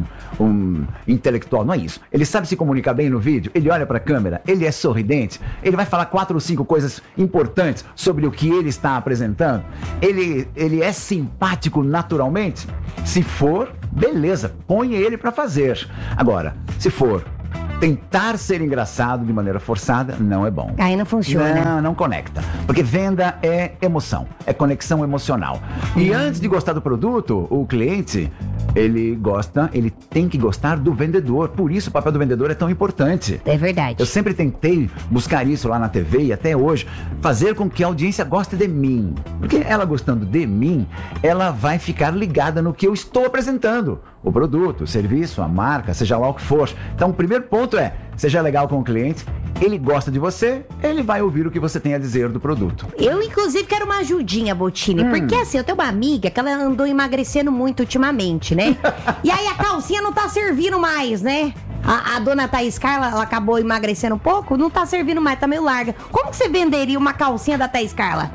um intelectual, não é isso. Ele sabe se comunicar bem no vídeo, ele olha pra câmera, ele é sorridente, ele vai falar 4 ou 5 coisas importantes sobre o que ele está apresentando. Ele é simpático naturalmente? Se for, beleza, põe ele pra fazer. Agora, se for tentar ser engraçado de maneira forçada, não é bom. Aí não funciona. Não conecta. Porque venda é emoção, é conexão emocional. E antes de gostar do produto, o cliente, ele tem que gostar do vendedor. Por isso o papel do vendedor é tão importante. É verdade. Eu sempre tentei buscar isso lá na TV e até hoje, fazer com que a audiência goste de mim. Porque ela gostando de mim, ela vai ficar ligada no que eu estou apresentando. O produto, o serviço, a marca, seja lá o que for. Então o primeiro ponto é, seja legal com o cliente, ele gosta de você, ele vai ouvir o que você tem a dizer do produto. Eu, inclusive, quero uma ajudinha, Bottini. Porque, assim, eu tenho uma amiga que ela andou emagrecendo muito ultimamente, né? E aí a calcinha não tá servindo mais, né? A dona Thaís Carla, ela acabou emagrecendo um pouco, não tá servindo mais, tá meio larga. Como que você venderia uma calcinha da Thaís Carla?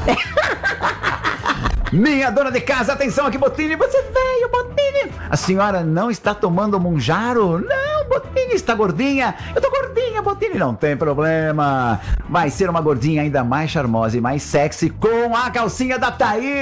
Minha dona de casa, atenção aqui, Bottini, você veio, Bottini. A senhora não está tomando Monjaro? Não, Botini está gordinha. Eu tô gordinha, Botini. Não tem problema. Vai ser uma gordinha ainda mais charmosa e mais sexy com a calcinha da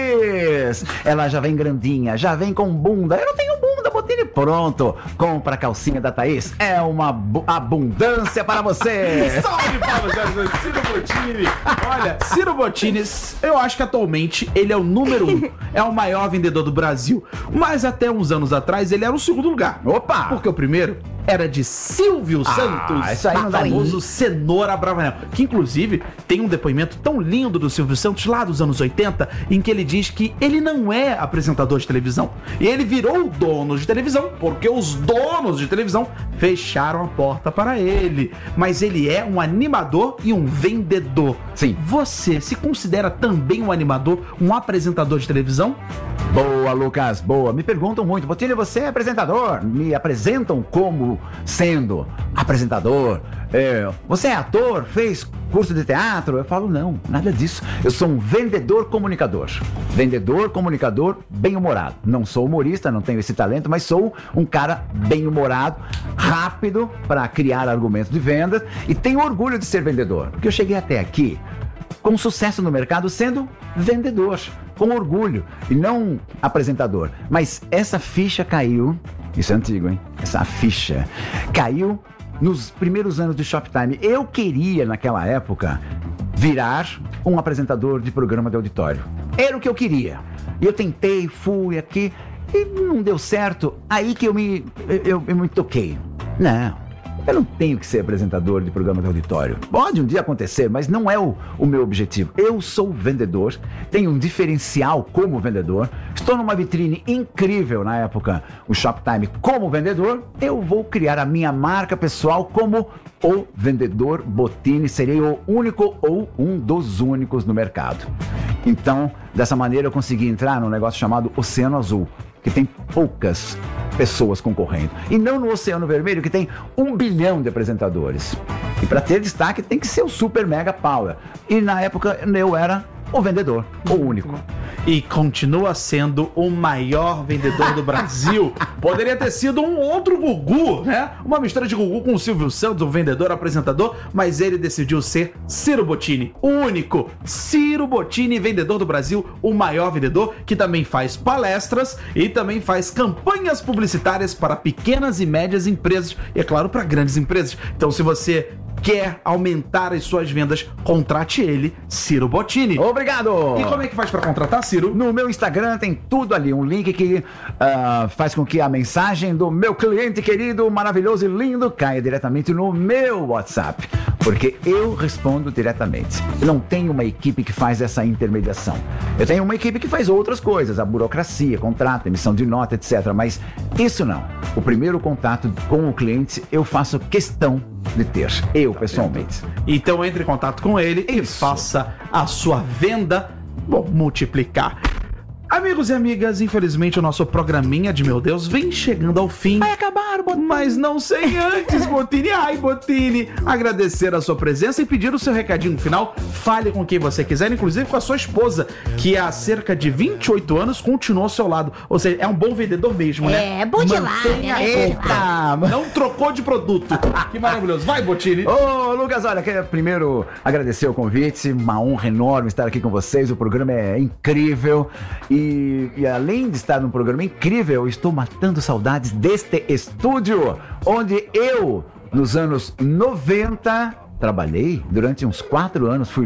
Thaís. Ela já vem grandinha, já vem com bunda. Eu não tenho bunda, Botini. Pronto, compra a calcinha da Thaís. É uma abundância para você. Salve palmas, Ciro Bottini. Olha, Ciro Bottini, eu acho que atualmente ele é o número 1. É o maior vendedor do Brasil. Mas até uns anos atrás ele era o segundo lugar. Opa! Porque o primeiro era de Silvio Santos, isso aí não dá famoso Cenoura Bravanel, que inclusive tem um depoimento tão lindo do Silvio Santos lá dos anos 80, em que ele diz que ele não é apresentador de televisão. E ele virou dono de televisão porque os donos de televisão fecharam a porta para ele. Mas ele é um animador e um vendedor. Sim. Você se considera também um animador, um apresentador de televisão? Boa, Lucas, boa. Me perguntam muito, Botini, você é apresentador? Me apresentam como sendo apresentador. Você é ator? Fez curso de teatro? Eu falo, não, nada disso. Eu sou um vendedor comunicador. Vendedor comunicador bem-humorado. Não sou humorista, não tenho esse talento, mas sou um cara bem-humorado, rápido para criar argumentos de vendas e tenho orgulho de ser vendedor. Porque eu cheguei até aqui com sucesso no mercado sendo vendedor, com orgulho e não apresentador. Mas essa ficha caiu, isso é antigo, hein? Essa ficha caiu nos primeiros anos do Shoptime. Eu queria, naquela época, virar um apresentador de programa de auditório. Era o que eu queria. E eu tentei, fui aqui e não deu certo. Aí que eu me toquei. Não. Eu não tenho que ser apresentador de programa de auditório. Pode um dia acontecer, mas não é o meu objetivo. Eu sou vendedor, tenho um diferencial como vendedor, estou numa vitrine incrível na época, o Shoptime como vendedor, eu vou criar a minha marca pessoal como o vendedor Bottini, serei o único ou um dos únicos no mercado. Então, dessa maneira eu consegui entrar num negócio chamado Oceano Azul, que tem poucas pessoas concorrendo. E não no Oceano Vermelho, que tem 1 bilhão de apresentadores. E para ter destaque tem que ser o super mega power. E na época eu era o vendedor, o único. E continua sendo o maior vendedor do Brasil. Poderia ter sido um outro Gugu, né? Uma mistura de Gugu com o Silvio Santos, um vendedor, apresentador, mas ele decidiu ser Ciro Bottini, o único. Ciro Bottini, vendedor do Brasil, o maior vendedor, que também faz palestras e também faz campanhas publicitárias para pequenas e médias empresas e, é claro, para grandes empresas. Então, se você quer aumentar as suas vendas, contrate ele, Ciro Bottini. Obrigado! E como é que faz para contratar, Ciro? No meu Instagram tem tudo ali, um link que faz com que a mensagem do meu cliente querido, maravilhoso e lindo caia diretamente no meu WhatsApp, porque eu respondo diretamente. Eu não tenho uma equipe que faz essa intermediação. Eu tenho uma equipe que faz outras coisas, a burocracia, contrato, emissão de nota, etc. Mas isso não. O primeiro contato com o cliente eu faço questão de ter, eu pessoalmente. Então entre em contato com ele e faça a sua venda multiplicar. Amigos e amigas, infelizmente o nosso programinha de Meu Deus vem chegando ao fim. Vai acabar, Bottini. Mas não sem antes, Bottini. Ai, Bottini, agradecer a sua presença e pedir o seu recadinho final. Fale com quem você quiser, inclusive com a sua esposa, que há cerca de 28 anos continua ao seu lado. Ou seja, é um bom vendedor mesmo, né? É, bom de Mantenha lá, a compra. Não trocou de produto. Que maravilhoso. Vai, Bottini. Ô, Lucas, olha, quero primeiro agradecer o convite. Uma honra enorme estar aqui com vocês. O programa é incrível. E além de estar num programa incrível, eu estou matando saudades deste estúdio, onde eu, nos anos 90, trabalhei durante uns 4 anos, fui